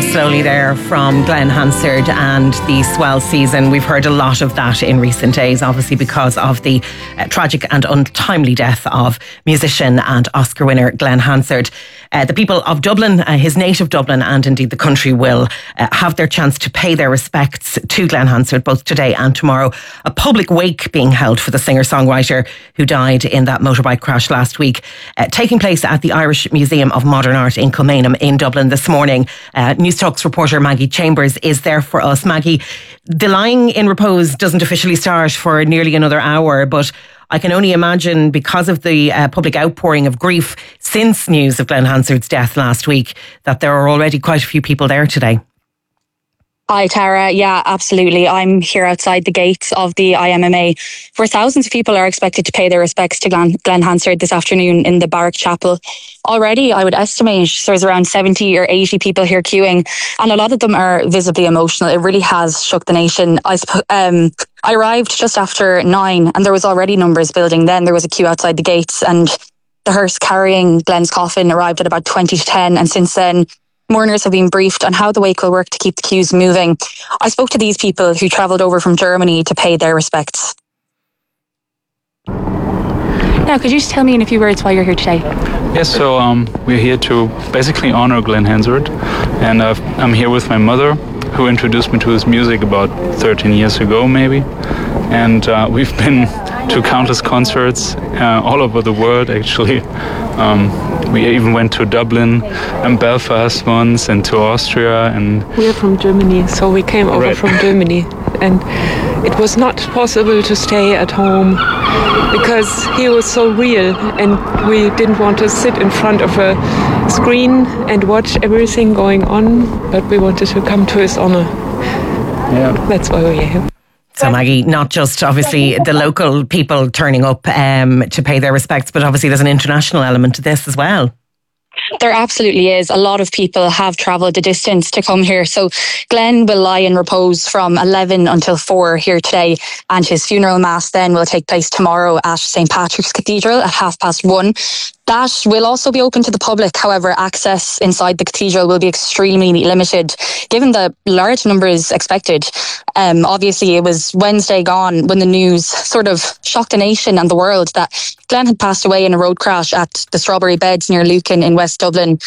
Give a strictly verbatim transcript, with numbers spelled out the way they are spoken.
slowly there from Glenn Hansard and the swell season. We've heard a lot of that in recent days, obviously because of the uh, tragic and untimely death of musician and Oscar winner Glenn Hansard. Uh, the people of Dublin, uh, his native Dublin, and indeed the country will uh, have their chance to pay their respects to Glenn Hansard both today and tomorrow. A public wake being held for the singer-songwriter who died in that motorbike crash last week, uh, taking place at the Irish Museum of Modern Art in Kilmainham in Dublin this morning. Uh, Newstalk's reporter Maggie Chambers is there for us. Maggie, the lying in repose doesn't officially start for nearly another hour, but I can only imagine because of the uh, public outpouring of grief since news of Glenn Hansard's death last week that there are already quite a few people there today. Hi, Tara. Yeah, absolutely. I'm here outside the gates of the I M M A, where thousands of people are expected to pay their respects to Glenn, Glenn Hansard this afternoon in the Barrack Chapel. Already, I would estimate there's around seventy or eighty people here queuing, and a lot of them are visibly emotional. It really has shook the nation. I, um, I arrived just after nine, and there was already numbers building then. There was a queue outside the gates, and the hearse carrying Glenn's coffin arrived at about twenty to ten, and since then, mourners have been briefed on how the wake will work to keep the queues moving. I spoke to these people who travelled over from Germany to pay their respects. Now, could you just tell me in a few words why you're here today? Yes, so um, we're here to basically honor Glenn Hansard, and uh, I'm here with my mother, who introduced me to his music about thirteen years ago, maybe. And uh, we've been to countless concerts uh, all over the world, actually. Um, we even went to Dublin and Belfast once, and to Austria. And we're from Germany, so we came over right. from Germany, and it was not possible to stay at home because he was so real, and we didn't want to sit in front of a screen and watch everything going on, but we wanted to come to his honor. Yeah, that's why we're here. So Maggie, not just obviously the local people turning up um, to pay their respects, but obviously there's an international element to this as well. There absolutely is. A lot of people have travelled the distance to come here. So Glenn will lie in repose from eleven until four here today, and his funeral mass then will take place tomorrow at Saint Patrick's Cathedral at half past one. That will also be open to the public. However, access inside the cathedral will be extremely limited, given the large numbers expected. Um, obviously, it was Wednesday gone when the news sort of shocked the nation and the world that Glenn had passed away in a road crash at the Strawberry Beds near Lucan in West Dublin.